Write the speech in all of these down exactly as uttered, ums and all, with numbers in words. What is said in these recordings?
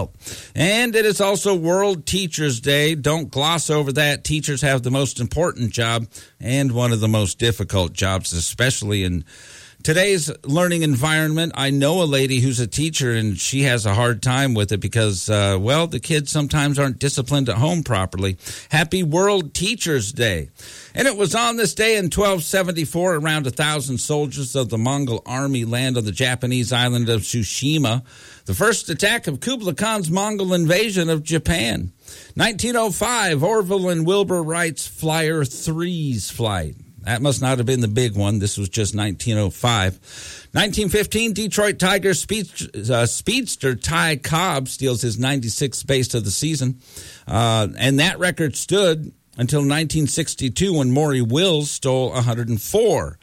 help. And it is also World Teachers Day. Don't gloss over that. Teachers have the most important job and one of the most difficult jobs, especially in today's learning environment. I know a lady who's a teacher, and she has a hard time with it because, uh, well, the kids sometimes aren't disciplined at home properly. Happy World Teachers Day. And it was on this day in twelve seventy-four, around one thousand soldiers of the Mongol army land on the Japanese island of Tsushima. The first attack of Kublai Khan's Mongol invasion of Japan. nineteen oh five, Orville and Wilbur Wright's Flyer three's flight. That must not have been the big one. This was just nineteen oh five. nineteen fifteen, Detroit Tigers speed, uh, speedster Ty Cobb steals his ninety-sixth base of the season. Uh, and that record stood until nineteen sixty-two when Maury Wills stole one hundred four.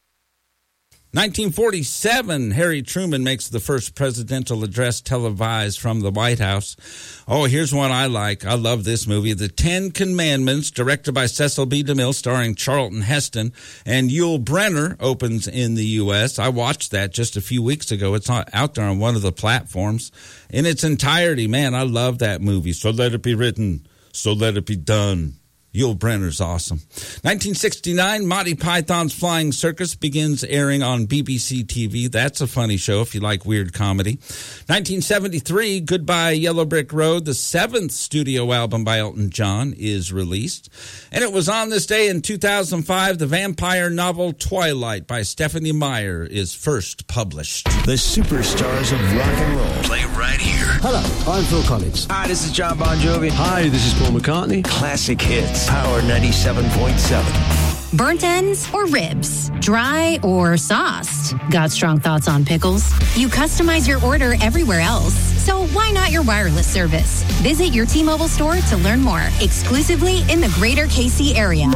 nineteen forty-seven, Harry Truman makes the first presidential address televised from the White House. Oh, here's one I like. I love this movie. The Ten Commandments, directed by Cecil B. DeMille, starring Charlton Heston. And Yul Brynner opens in the U S. I watched that just a few weeks ago. It's out there on one of the platforms. In its entirety, man, I love that movie. So let it be written, so let it be done. Yul Brynner's awesome. nineteen sixty-nine, Monty Python's Flying Circus begins airing on B B C T V. That's a funny show if you like weird comedy. nineteen seventy-three, Goodbye Yellow Brick Road, the seventh studio album by Elton John, is released. And it was on this day in two thousand five, the vampire novel Twilight by Stephenie Meyer is first published. The superstars of rock and roll play right here. Hello, I'm Phil Collins. Hi, this is John Bon Jovi. Hi, this is Paul McCartney. Classic hits. Power ninety-seven point seven. Burnt ends or ribs? Dry or sauced? Got strong thoughts on pickles? You customize your order everywhere else, so why not your wireless service? Visit your T-Mobile store to learn more, exclusively in the greater K C area.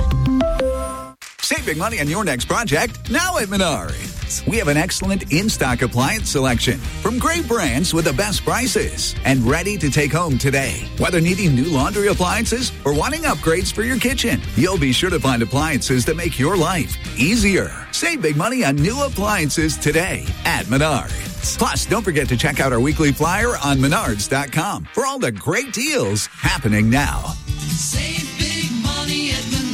Save big money on your next project now at Menards. We have an excellent in-stock appliance selection from great brands with the best prices and ready to take home today. Whether needing new laundry appliances or wanting upgrades for your kitchen, you'll be sure to find appliances that make your life easier. Save big money on new appliances today at Menards. Plus, don't forget to check out our weekly flyer on menards dot com for all the great deals happening now. Save big money at Menards.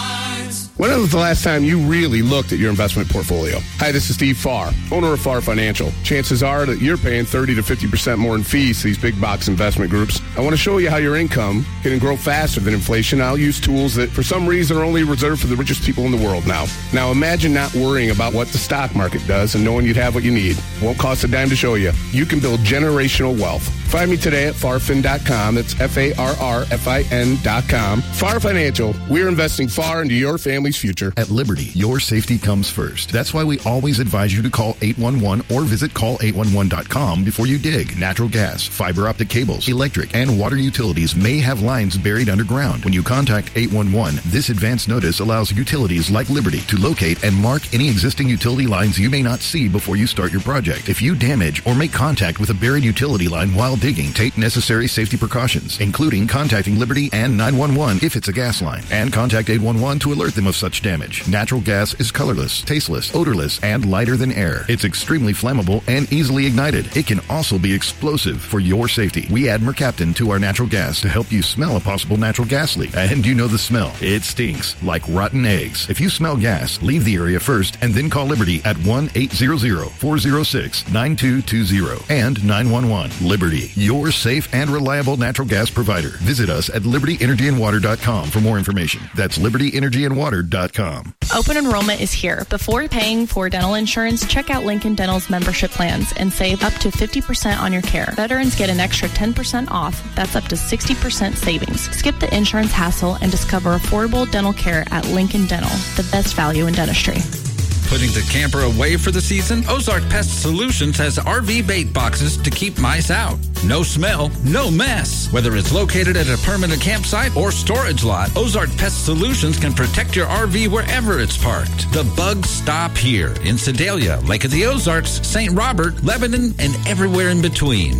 When was the last time you really looked at your investment portfolio? Hi, this is Steve Farr, owner of Farr Financial. Chances are that you're paying thirty to fifty percent more in fees to these big box investment groups. I want to show you how your income can grow faster than inflation. I'll use tools that for some reason are only reserved for the richest people in the world now. Now imagine not worrying about what the stock market does and knowing you'd have what you need. Won't cost a dime to show you. You can build generational wealth. Find me today at farfin dot com. That's F A R R F I N dot com. Farr Financial. We're investing far into your family's future. At Liberty, your safety comes first. That's why we always advise you to call eight one one or visit call eight one one dot com before you dig. Natural gas, fiber optic cables, electric, and water utilities may have lines buried underground. When you contact eight one one, this advance notice allows utilities like Liberty to locate and mark any existing utility lines you may not see before you start your project. If you damage or make contact with a buried utility line while digging, take necessary safety precautions, including contacting Liberty and nine one one if it's a gas line, and contact eight one one to alert them of such damage. Natural gas is colorless, tasteless, odorless, and lighter than air. It's extremely flammable and easily ignited. It can also be explosive. For your safety, we add Mercaptan to our natural gas to help you smell a possible natural gas leak. And you know the smell. It stinks like rotten eggs. If you smell gas, leave the area first and then call Liberty at one eight hundred, four oh six, nine two two zero and nine one one. Liberty, your safe and reliable natural gas provider. Visit us at liberty energy and water dot com for more information. That's liberty energy and water dot com. Open enrollment is here. Before paying for dental insurance, check out Lincoln Dental's membership plans and save up to fifty percent on your care. Veterans get an extra ten percent off. That's up to sixty percent savings. Skip the insurance hassle and discover affordable dental care at Lincoln Dental, the best value in dentistry. Putting the camper away for the season? Ozark Pest Solutions has R V bait boxes to keep mice out. No smell, no mess. Whether it's located at a permanent campsite or storage lot, Ozark Pest Solutions can protect your R V wherever it's parked. The bugs stop here in Sedalia, Lake of the Ozarks, Saint Robert, Lebanon, and everywhere in between.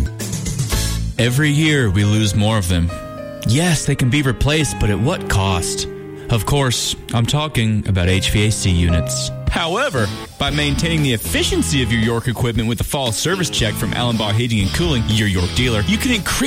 Every year we lose more of them. Yes, they can be replaced, but at what cost? Of course, I'm talking about H V A C units. However, by maintaining the efficiency of your York equipment with the fall service check from Allenbaugh Heating and Cooling, your York dealer, you can increase